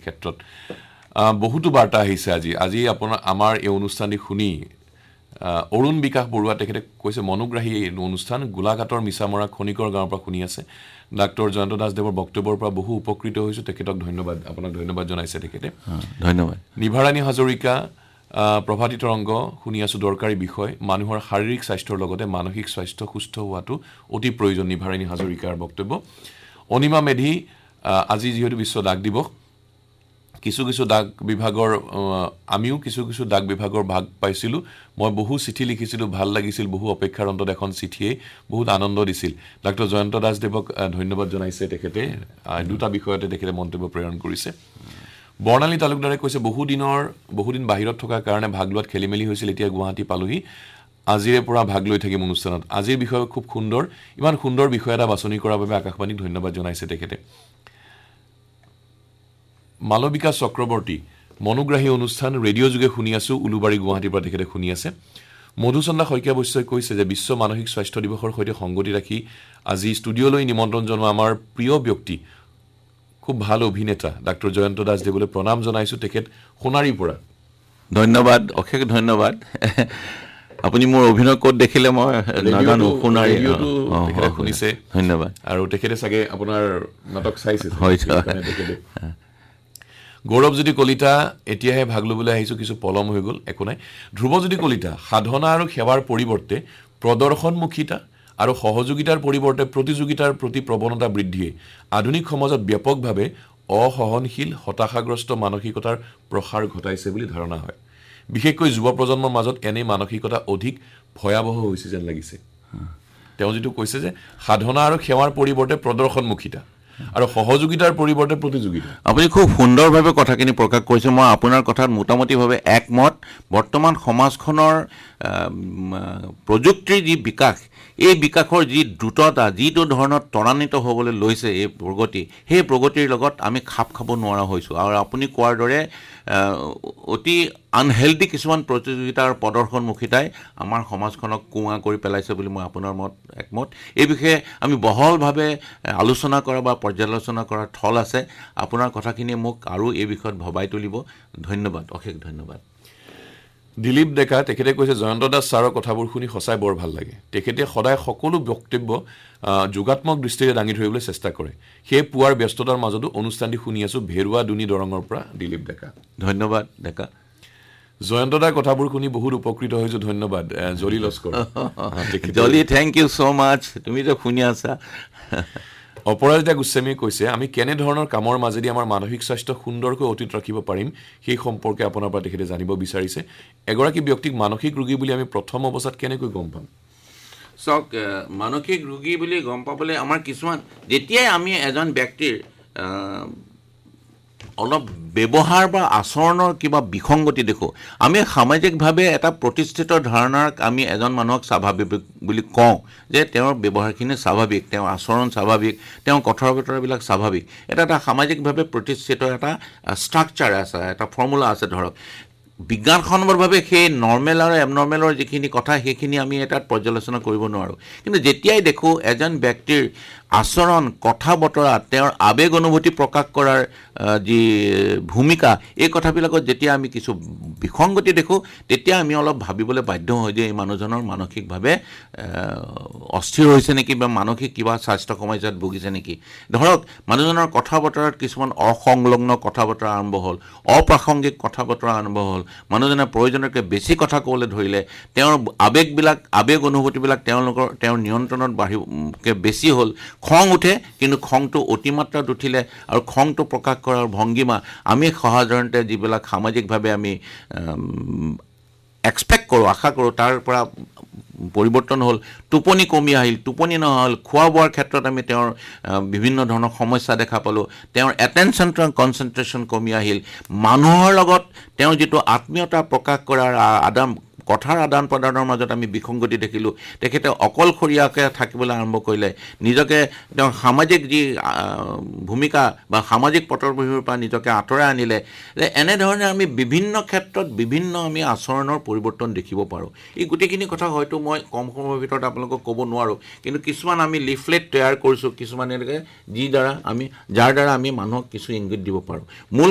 ক্ষেত্ৰত বহুতো বাৰ্তা আহিছে আজি আপোনাৰ আমাৰ এই অনুষ্ঠানটি শুনি অৰুণ বিকাশ বৰুৱা তেখেতে কৈছে মনোগ্ৰাহী এই অনুষ্ঠান গোলাঘাটৰ মিছামৰা খনিকৰ গাঁৱৰ পৰা শুনি আছে ডাক্তৰ জয়ন্ত দাসদেৱৰ বক্তব্যৰ পৰা বহু উপকৃত হৈছো তেখেতক ধন্যবাদ আপোনাক ধন্যবাদ জনাইছে তেখেতে ধন্যবাদ নিভাৰাণী হাজৰিকা প্ৰভাতী তৰংগ শুনি আছো দৰকাৰী বিষয় মানুহৰ শাৰীৰিক স্বাস্থ্যৰ লগতে মানসিক স্বাস্থ্য সুস্থ হোৱাটো অতি প্ৰয়োজন নিভাৰাণী হাজৰিকাৰ বক্তব্য অনিমা মেধি আজি যিহেতু বিশ্ব ডাক দিৱস কিছু ডাক বিভাগৰ আমিও কিছু ডাক বিভাগৰ ভাগ পাইছিলো মই বহু চিঠি লিখিছিলো ভাল লাগিছিল বহু অপেক্ষাৰ অন্তত এখন চিঠিয়ে বহুত আনন্দ দিছিল ডাক্তৰ জয়ন্ত দাসদেৱক ধন্যবাদ জনাইছে তেখেতে দুটা বিষয়তে তেখেতে মন্তব্য প্ৰেৰণ কৰিছে বৰ্ণালী তালুকদাৰে কৈছে বহুদিন বাহিৰত থকাৰ কাৰণে ভাগ লোৱাত খেলিমেলি হৈছিল এতিয়া গুৱাহাটী পালোহি আজিৰে পৰা ভাগ লৈ থাকিম অনুষ্ঠানত আজিৰ বিষয় খুব সুন্দৰ ইমান সুন্দৰ বিষয় এটা বাছনি কৰাৰ বাবে আকাশবাণীক ধন্যবাদ জনাইছে তেখেতে মালবিকা চক্ৰৱৰ্তী মনোগ্ৰাহী অনুষ্ঠান ৰেডিঅ' যোগে শুনি আছো উলুবাৰী গুৱাহাটীৰ পৰা তেখেতে শুনি আছে মধুচন্দা শইকীয়া বৈশ্যই কৈছে যে বিশ্ব মানসিক স্বাস্থ্য দিৱসৰ সৈতে সংগতি ৰাখি আজি ষ্টুডিঅ'লৈ নিমন্ত্ৰণ জনোৱা আমাৰ প্ৰিয় ব্যক্তি খুব ভাল অভিনেতা ডাক্তৰ জয়ন্ত দাসদেৱলৈ প্ৰণাম জনাইছো তেখেত সোণাৰীৰ পৰা ধন্যবাদ অশেষ ধন্যবাদ আপুনি মোৰ অভিনয় ক'ত দেখিলে মই নাজানো সোণাৰী তেখেতে শুনিছে ধন্যবাদ আৰু তেখেতে চাগে আপোনাৰ নাটক চাইছে হয় গৌৰৱজ্যোতি কলিতা এতিয়াহে ভাগ ল'বলৈ আহিছো কিছু পলম হৈ গ'ল একো নাই ধ্ৰুৱজ্যোতি কলিতা সাধনা আৰু সেৱাৰ পৰিৱৰ্তে প্ৰদৰ্শনমুখিতা আৰু সহযোগিতাৰ পৰিৱৰ্তে প্ৰতিযোগিতাৰ প্ৰতি প্ৰৱণতা বৃদ্ধিয়ে আধুনিক সমাজত ব্যাপকভাৱে অসহনশীল হতাশাগ্ৰস্ত মানসিকতাৰ প্ৰসাৰ ঘটাইছে বুলি ধাৰণা হয় বিশেষকৈ যুৱ প্ৰজন্মৰ মাজত এনে মানসিকতা অধিক ভয়াৱহ হৈছে যেন লাগিছে তেওঁ যেটো কৈছে যে সাধনা আৰু সেৱাৰ পৰিৱৰ্তে প্ৰদৰ্শনমুখিতা আৰু সহযোগিতাৰ পৰিৱৰ্তে প্ৰতিযোগিতা আপুনি খুব সুন্দৰভাৱে কথাখিনি প্ৰকাশ কৰিছে মই আপোনাৰ কথাত মোটামুটিভাৱে একমত বৰ্তমান সমাজখনৰ প্ৰযুক্তিৰ যি বিকাশ এই বিকাশৰ যি দ্ৰুততা যিটো ধৰণত ত্বৰান্বিত হ'বলৈ লৈছে এই প্ৰগতি সেই প্ৰগতিৰ লগত আমি খাপ খাব নোৱাৰা হৈছোঁ আৰু আপুনি কোৱাৰ দৰে অতি আনহেল্ডি কিছুমান প্ৰতিযোগিতাৰ প্ৰদৰ্শনমুখিতাই আমাৰ সমাজখনক কুঙা কৰি পেলাইছে বুলি মই আপোনাৰ মত একমত এই বিষয়ে আমি বহলভাৱে আলোচনা কৰা বা পৰ্যালোচনা কৰাৰ থল আছে আপোনাৰ কথাখিনি মোক আৰু এই বিষয়ত ভবাই তুলিব ধন্যবাদ অশেষ ধন্যবাদ দিলীপ ডেকা তেখেতে কৈছে জয়ন্ত দাস ছাৰৰ কথাবোৰ শুনি সঁচাই বৰ ভাল লাগে তেখেতে সদায় সকলো বক্তব্য যোগাত্মক দৃষ্টিৰে দাঙি ধৰিবলৈ চেষ্টা কৰে সেই পুৱাৰ ব্যস্ততাৰ মাজতো অনুষ্ঠানটি শুনি আছো ভেৰুৱা দুনি দৰঙৰ পৰা দিলীপ ডেকা ধন্যবাদ ডেকা জয়ন্ত দাৰ কথাবোৰ শুনি বহুত উপকৃত হৈছো ধন্যবাদ জলি লস্কৰ জলি থ্যাংক ইউ সো মাচ তুমি যে শুনি আছা অপৰাজিতা গোস্বামীয়ে কৈছে আমি কেনে ধৰণৰ কামৰ মাজেদি আমাৰ মানসিক স্বাস্থ্য সুন্দৰকৈ অতীত ৰাখিব পাৰিম সেই সম্পৰ্কে আপোনাৰ পৰা তেখেতে জানিব বিচাৰিছে এগৰাকী ব্যক্তিক মানসিক ৰোগী বুলি আমি প্ৰথম অৱস্থাত কেনেকৈ গম পাম সক মানসিক ৰোগী বুলি গম পাবলৈ আমাৰ কিছুমান যেতিয়াই আমি এজন ব্যক্তিৰ অলপ ব্যৱহাৰ বা আচৰণৰ কিবা বিসংগতি দেখো আমি সামাজিকভাৱে এটা প্ৰতিষ্ঠিত ধাৰণাৰ আমি এজন মানুহক স্বাভাৱিক বুলি কওঁ যে তেওঁৰ ব্যৱহাৰখিনি স্বাভাৱিক তেওঁৰ আচৰণ স্বাভাৱিক তেওঁৰ কথা বতৰাবিলাক স্বাভাৱিক এটা সামাজিকভাৱে প্ৰতিষ্ঠিত এটা ষ্ট্ৰাকচাৰ আছে এটা ফৰ্মুলা আছে ধৰক বিজ্ঞানসন্মতভাৱে সেই নৰ্মেল আৰু এবনৰ্মেলৰ যিখিনি কথা সেইখিনি আমি এটাত পৰ্যালোচনা কৰিব নোৱাৰোঁ কিন্তু যেতিয়াই দেখো এজন ব্যক্তিৰ আচৰণ কথা বতৰা তেওঁৰ আবেগ অনুভূতি প্ৰকাশ কৰাৰ যি ভূমিকা এই কথাবিলাকত যেতিয়া আমি কিছু বিসংগতি দেখো তেতিয়া আমি অলপ ভাবিবলৈ বাধ্য হয় যে এই মানুহজনৰ মানসিকভাৱে অস্থিৰ হৈছে নেকি বা মানসিক কিবা স্বাস্থ্য সমস্যাত ভুগিছে নেকি ধৰক মানুহজনৰ কথা বতৰাত কিছুমান অসংলগ্ন কথা বতৰা আৰম্ভ হ'ল অপ্ৰাসংগিক কথা বতৰা আৰম্ভ হ'ল মানুহজনে প্ৰয়োজনতকৈ বেছি কথা ক'বলৈ ধৰিলে তেওঁৰ আবেগ অনুভূতিবিলাক তেওঁৰ নিয়ন্ত্ৰণত বাঢ়িকে বেছি হ'ল খং উঠে কিন্তু খংটো অতিমাত্ৰাত উঠিলে আৰু খংটো প্ৰকাশ কৰাৰ ভংগীমা আমি সাধাৰণতে যিবিলাক সামাজিকভাৱে আমি এক্সপেক্ট কৰোঁ আশা কৰোঁ তাৰ পৰা পৰিৱৰ্তন হ'ল টোপনি কমি আহিল টোপনি নহ'ল খোৱা বোৱাৰ ক্ষেত্ৰত আমি তেওঁৰ বিভিন্ন ধৰণৰ সমস্যা দেখা পালোঁ তেওঁৰ এটেনশ্যন কনচেন্ট্ৰেশ্যন কমি আহিল মানুহৰ লগত তেওঁ যিটো আত্মীয়তা প্ৰকাশ কৰাৰ কথাৰ আদান প্ৰদানৰ মাজত আমি বিসংগতি দেখিলোঁ তেখেতে অকলশৰীয়াকৈ থাকিবলৈ আৰম্ভ কৰিলে নিজকে তেওঁ সামাজিক যি ভূমিকা বা সামাজিক পটভূমিৰ পৰা নিজকে আঁতৰাই আনিলে যে এনেধৰণে আমি বিভিন্ন ক্ষেত্ৰত বিভিন্ন আমি আচৰণৰ পৰিৱৰ্তন দেখিব পাৰোঁ এই গোটেইখিনি কথা হয়তো মই কম সময়ৰ ভিতৰত আপোনালোকক ক'ব নোৱাৰোঁ কিন্তু কিছুমান আমি লিফলেট তৈয়াৰ কৰিছোঁ কিছুমান এনেকৈ যাৰ দ্বাৰা আমি মানুহক কিছু ইংগিত দিব পাৰোঁ মূল